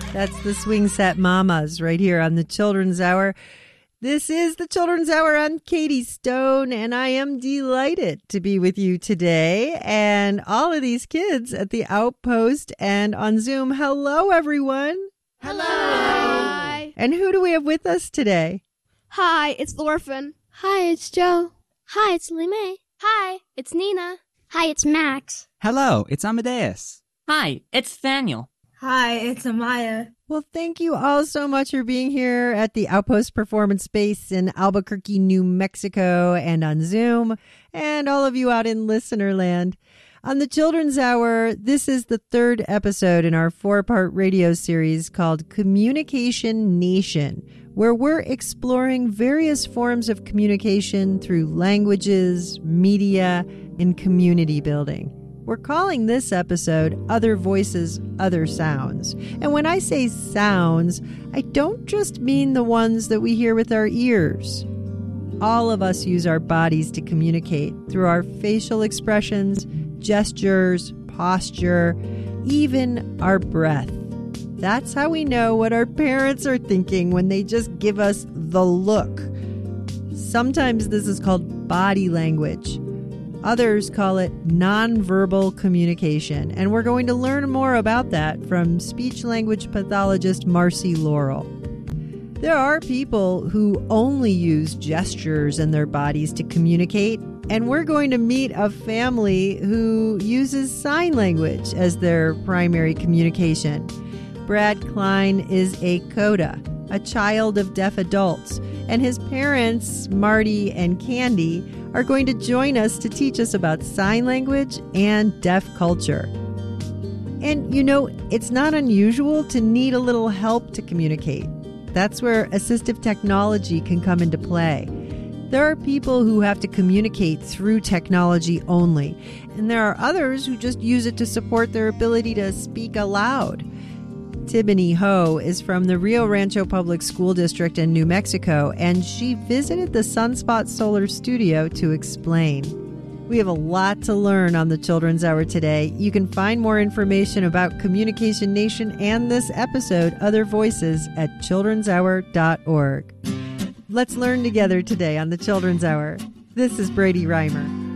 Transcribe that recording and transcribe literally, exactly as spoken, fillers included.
That's the Swing Set Mamas right here on the Children's Hour. This is the Children's Hour. I'm Katie Stone, and I am delighted to be with you today. And all of these kids at the Outpost and on Zoom. Hello, everyone. Hello. Hi. And who do we have with us today? Hi, it's Thorfinn. Hi, it's Joe. Hi, it's Limei. Hi, it's Nina. Hi, it's Max. Hello, it's Amadeus. Hi, it's Daniel. Hi, it's Amaya. Well, thank you all so much for being here at the Outpost Performance Space in Albuquerque, New Mexico, and on Zoom, and all of you out in listener land. On the Children's Hour, this is the third episode in our four-part radio series called Communication Nation, where we're exploring various forms of communication through languages, media, and community building. We're calling this episode Other Voices, Other Sounds. And when I say sounds, I don't just mean the ones that we hear with our ears. All of us use our bodies to communicate through our facial expressions, gestures, posture, even our breath. That's how we know what our parents are thinking when they just give us the look. Sometimes this is called body language. Others call it nonverbal communication, and we're going to learn more about that from speech-language pathologist Marcy Laurel. There are people who only use gestures in their bodies to communicate, and we're going to meet a family who uses sign language as their primary communication. Brad Klein is a CODA, a child of deaf adults, and his parents, Marty and Candy, are going to join us to teach us about sign language and deaf culture. And, you know, it's not unusual to need a little help to communicate. That's where assistive technology can come into play. There are people who have to communicate through technology only, and there are others who just use it to support their ability to speak aloud. Tibony Ho is from the Rio Rancho Public School District in New Mexico, and she visited the Sunspot Solar Studio to explain. We have a lot to learn on the Children's Hour today. You can find more information about Communication Nation and this episode, Other Voices, at children's hour dot org. Let's learn together today on the Children's Hour. This is Brady Reimer.